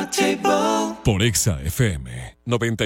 Por Exa FM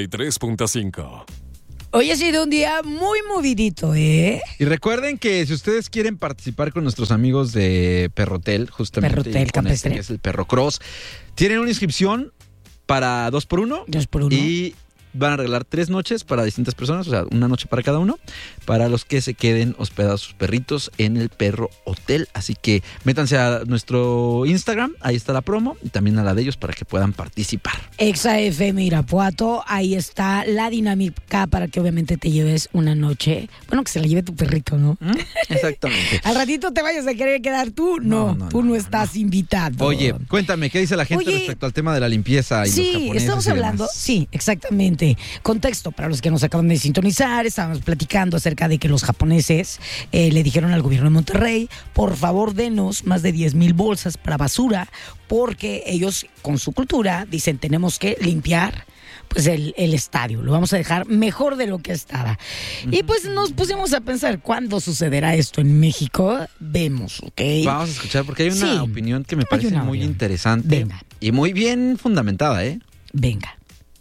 93.5. Hoy ha sido un día muy movidito, ¿eh? Y recuerden que si ustedes quieren participar con nuestros amigos de Perrotel, justamente Perrotel Campestre, que es el Perro Cross, tienen una inscripción para 2x1. 2x1. Y van a regalar 3 noches para distintas personas, o sea, una noche para cada uno, para los que se queden hospedados sus perritos en el Perro Hotel. Así que métanse a nuestro Instagram, ahí está la promo, y también a la de ellos para que puedan participar. Exa FM Irapuato, ahí está la dinámica para que obviamente te lleves una noche. Bueno, que se la lleve tu perrito, ¿no? Exactamente. Al ratito te vayas a querer quedar tú. No, tú no estás invitado. Oye, cuéntame, ¿qué dice la gente respecto al tema de la limpieza y los japoneses? Sí, estamos hablando, sí, exactamente. Contexto, para los que nos acaban de sintonizar, estábamos platicando acerca de que los japoneses le dijeron al gobierno de Monterrey, por favor denos más de 10,000 bolsas para basura, porque ellos con su cultura dicen tenemos que limpiar pues el estadio, lo vamos a dejar mejor de lo que estaba. Y pues nos pusimos a pensar, ¿cuándo sucederá esto en México? Vemos, ¿ok? Vamos a escuchar porque hay una opinión que me parece muy interesante. Venga. Y muy bien fundamentada, ¿eh? Venga.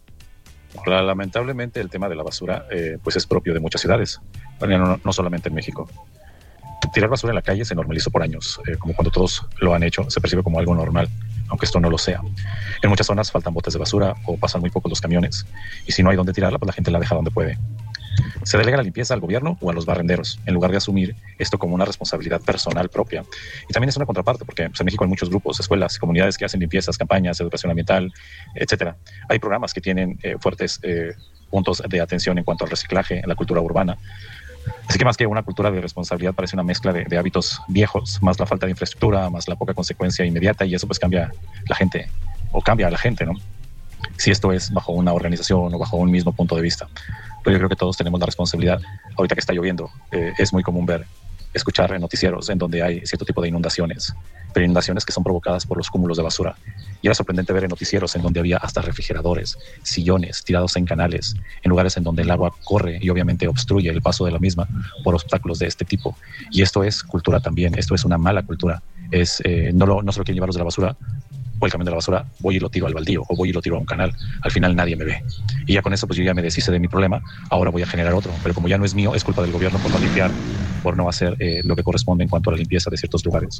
Lamentablemente el tema de la basura pues es propio de muchas ciudades, no solamente en México. Tirar basura en la calle se normalizó por años, como cuando todos lo han hecho, se percibe como algo normal, aunque esto no lo sea. En muchas zonas faltan botes de basura o pasan muy pocos los camiones, y si no hay dónde tirarla, pues la gente la deja donde puede. Se delega la limpieza al gobierno o a los barrenderos, en lugar de asumir esto como una responsabilidad personal propia. Y también es una contraparte, porque pues, en México hay muchos grupos, escuelas, comunidades que hacen limpiezas, campañas, educación ambiental, etcétera. Hay programas que tienen fuertes puntos de atención en cuanto al reciclaje, en la cultura urbana. Así que más que una cultura de responsabilidad, parece una mezcla de hábitos viejos, más la falta de infraestructura, más la poca consecuencia inmediata, y eso pues cambia la gente, o cambia a la gente, ¿no? Si esto es bajo una organización o bajo un mismo punto de vista. Pero yo creo que todos tenemos la responsabilidad. Ahorita que está lloviendo, es muy común escuchar en noticieros en donde hay cierto tipo de inundaciones, pero inundaciones que son provocadas por los cúmulos de basura. Y era sorprendente ver en noticieros en donde había hasta refrigeradores, sillones tirados en canales, en lugares en donde el agua corre y obviamente obstruye el paso de la misma por obstáculos de este tipo. Y esto es cultura también, esto es una mala cultura. No se lo quieren llevar los de la basura, o el camión de la basura, voy y lo tiro al baldío o voy y lo tiro a un canal. Al final nadie me ve. Y ya con eso pues yo ya me deshice de mi problema, ahora voy a generar otro. Pero como ya no es mío, es culpa del gobierno por no limpiar, por no hacer lo que corresponde en cuanto a la limpieza de ciertos lugares.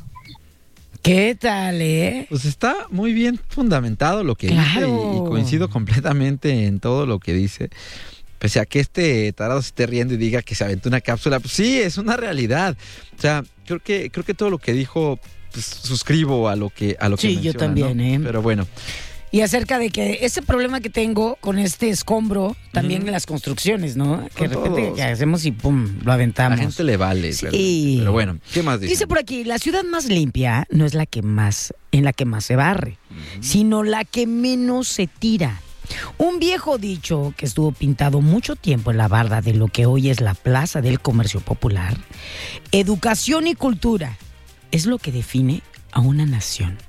¿Qué tal, Pues está muy bien fundamentado lo que dice y coincido completamente en todo lo que dice. Pese a que este tarado se esté riendo y diga que se aventó una cápsula, pues sí, es una realidad. O sea, creo que todo lo que dijo, pues suscribo a lo que sí, menciona, yo también, ¿no? Pero bueno. Y acerca de que ese problema que tengo con este escombro, también en las construcciones, ¿no? Que de repente que hacemos y pum, lo aventamos. A la gente le vale. Sí. Pero bueno, ¿qué más dice? Dice por aquí, la ciudad más limpia no es la que más se barre, sino la que menos se tira. Un viejo dicho que estuvo pintado mucho tiempo en la barda de lo que hoy es la Plaza del Comercio Popular. Educación y cultura es lo que define a una nación.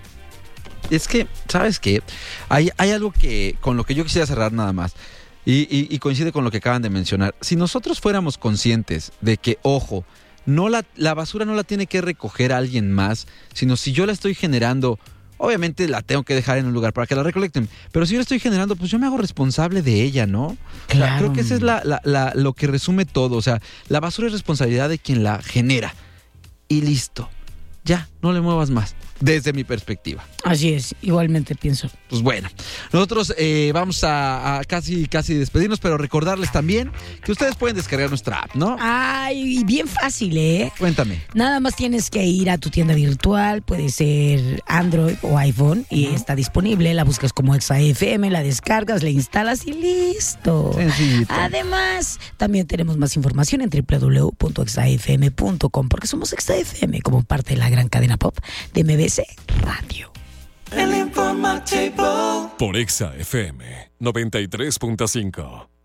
Es que, ¿sabes qué? Hay algo con lo que yo quisiera cerrar nada más. Y coincide con lo que acaban de mencionar. Si nosotros fuéramos conscientes de que, ojo, la basura no la tiene que recoger alguien más, sino si yo la estoy generando, obviamente la tengo que dejar en un lugar para que la recolecten. Pero si yo la estoy generando, pues yo me hago responsable de ella, ¿no? Claro. O sea, creo que eso es lo que resume todo. O sea, la basura es responsabilidad de quien la genera. Y listo. Ya, no le muevas más. Desde mi perspectiva. Así es, igualmente pienso. Pues bueno, nosotros vamos a casi despedirnos, pero recordarles también que ustedes pueden descargar nuestra app, ¿no? Ay, bien fácil, ¿eh? Cuéntame. Nada más tienes que ir a tu tienda virtual, puede ser Android o iPhone, y está disponible, la buscas como Exa FM, la descargas, la instalas y listo. Sencillito. Además, también tenemos más información en www.exafm.com, porque somos Exa FM, como parte de la gran cadena pop de MBS Radio. El informativo por Exa FM 93.5.